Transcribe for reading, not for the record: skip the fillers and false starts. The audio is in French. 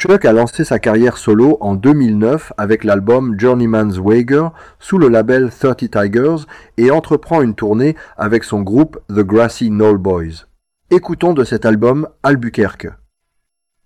Chuck a lancé sa carrière solo en 2009 avec l'album Journeyman's Wager sous le label 30 Tigers et entreprend une tournée avec son groupe The Grassy Knoll Boys. Écoutons de cet album Albuquerque.